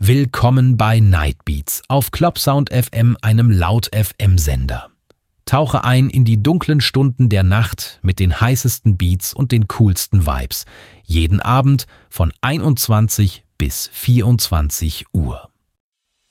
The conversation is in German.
Willkommen bei Night Beats auf Clubsound FM, einem Laut-FM-Sender. Tauche ein in die dunklen Stunden der Nacht mit den heißesten Beats und den coolsten Vibes. Jeden Abend von 21 bis 24 Uhr.